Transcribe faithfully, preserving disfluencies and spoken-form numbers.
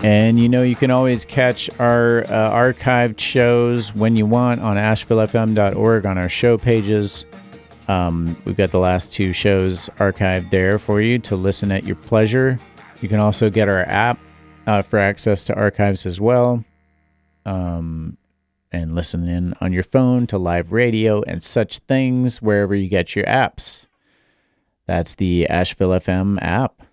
And you know, you can always catch our uh, archived shows when you want on asheville f m dot org on our show pages. Um, we've got the last two shows archived there for you to listen at your pleasure. You can also get our app uh, for access to archives as well. Um, and listen in on your phone to live radio and such things wherever you get your apps. That's the Asheville F M app.